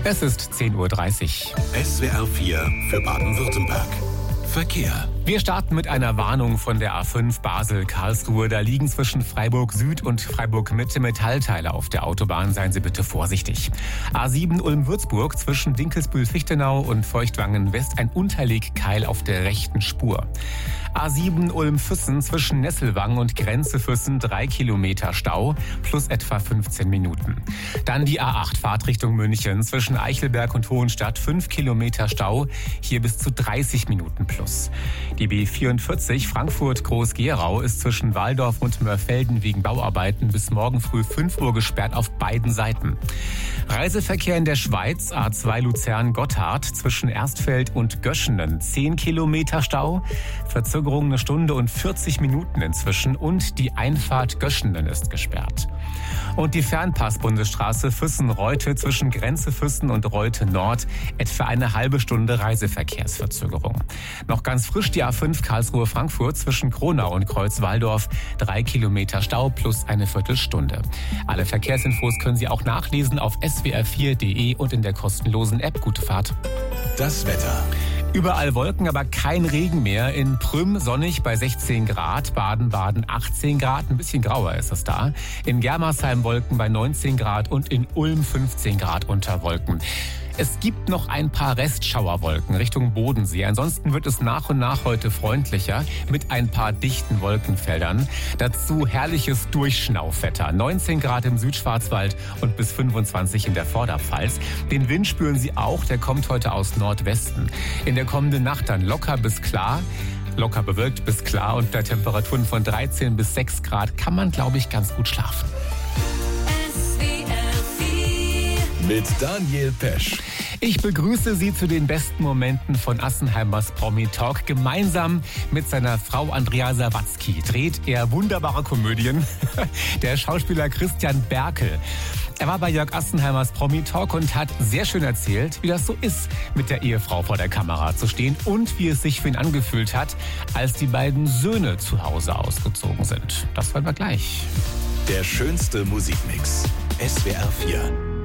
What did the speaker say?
Es ist 10:30 Uhr. SWR 4 für Baden-Württemberg. Verkehr. Wir starten mit einer Warnung von der A5 Basel-Karlsruhe. Da liegen zwischen Freiburg Süd und Freiburg Mitte Metallteile auf der Autobahn. Seien Sie bitte vorsichtig. A7 Ulm-Würzburg zwischen Dinkelsbühl-Fichtenau und Feuchtwangen-West ein Unterlegkeil auf der rechten Spur. A7 Ulm-Füssen zwischen Nesselwang und Grenze-Füssen 3 Kilometer Stau plus etwa 15 Minuten. Dann die A8 Fahrtrichtung München zwischen Eichelberg und Hohenstadt 5 Kilometer Stau, hier bis zu 30 Minuten plus. Die B44 Frankfurt-Groß-Gerau ist zwischen Waldorf und Mörfelden wegen Bauarbeiten bis morgen früh 5 Uhr gesperrt auf beiden Seiten. Reiseverkehr in der Schweiz, A2 Luzern-Gotthard zwischen Erstfeld und Göschenen 10 Kilometer Stau, Verzögerung 1 Stunde und 40 Minuten inzwischen und die Einfahrt Göschenen ist gesperrt. Und die Fernpass-Bundesstraße Füssen-Reute zwischen Grenze-Füssen und Reute Nord etwa eine halbe Stunde Reiseverkehrsverzögerung. Noch ganz frisch die A5 Karlsruhe-Frankfurt zwischen Kronau und Kreuz-Walldorf 3 Kilometer Stau plus eine Viertelstunde. Alle Verkehrsinfos können Sie auch nachlesen auf swr4.de und in der kostenlosen App. Gute Fahrt. Das Wetter. Überall Wolken, aber kein Regen mehr. In Prüm sonnig bei 16 Grad, Baden-Baden 18 Grad, ein bisschen grauer ist es da. In Germersheim Wolken bei 19 Grad und in Ulm 15 Grad unter Wolken. Es gibt noch ein paar Restschauerwolken Richtung Bodensee. Ansonsten wird es nach und nach heute freundlicher mit ein paar dichten Wolkenfeldern. Dazu herrliches Durchschnaufwetter. 19 Grad im Südschwarzwald und bis 25 in der Vorderpfalz. Den Wind spüren Sie auch, der kommt heute aus Nordwesten. In der kommenden Nacht dann locker bis klar. Locker bewölkt bis klar und bei Temperaturen von 13 bis 6 Grad kann man, glaube ich, ganz gut schlafen. Mit Daniel Pesch. Ich begrüße Sie zu den besten Momenten von Assenheimers Promi Talk. Gemeinsam mit seiner Frau Andrea Sawatzki dreht er wunderbare Komödien. Der Schauspieler Christian Berkel. Er war bei Jörg Assenheimers Promi Talk und hat sehr schön erzählt, wie das so ist, mit der Ehefrau vor der Kamera zu stehen und wie es sich für ihn angefühlt hat, als die beiden Söhne zu Hause ausgezogen sind. Das hören wir gleich. Der schönste Musikmix. SWR 4.